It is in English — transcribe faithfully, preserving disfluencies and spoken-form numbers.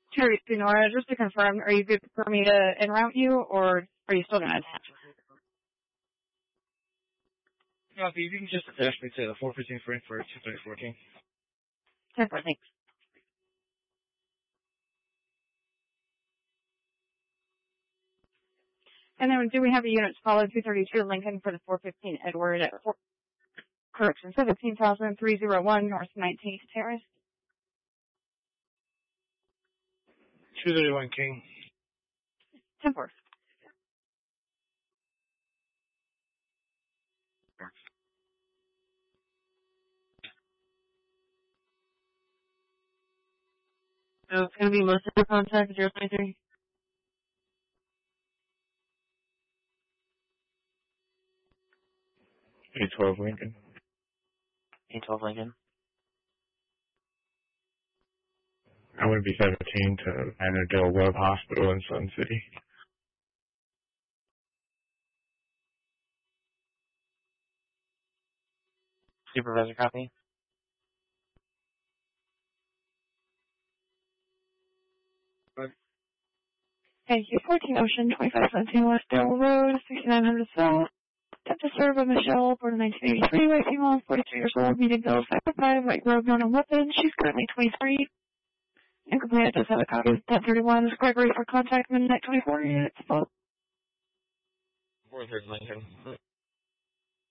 Terry Spinora, just to confirm, are you good for me to en route you, or are you still going to attach? No, if you can just attach me to the four fifteen frame for two thirty fourteen. ten four, thanks. And then do we have a unit to follow two thirty-two Lincoln for the four fifteen Edward at four, correction, seventeen thousand three oh one North nineteenth Terrace? two thirty-one King. ten four. So it's going to be most of the contact zero three three. eight twelve Lincoln. eight twelve Lincoln. I would be seventeen to Annandale Web Hospital in Sun City. Supervisor copy. Thank you. fourteen Ocean, twenty-five seventeen West Dale Road, sixty-nine hundred South. Tip to serve by Michelle, born in nineteen eighty-three, white female, forty-three years old, medium bill, five foot five, white robe, known on weapon. She's currently twenty-three. Incomplete, does have a copy of ten thirty-one. Gregory for contact, midnight twenty-four units. four thirty Lincoln.